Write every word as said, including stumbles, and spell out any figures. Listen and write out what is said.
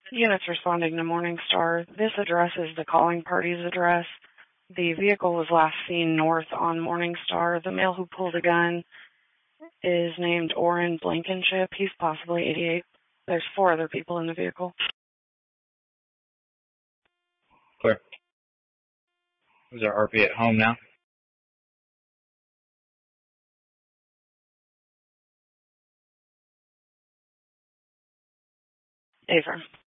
Units responding to Morningstar. This address is the calling party's address. The vehicle was last seen north on Morningstar. The male who pulled a gun is named Orrin Blankenship. He's possibly eighty-eight. There's four other people in the vehicle. Clear. Is our R P at home now? Affirm.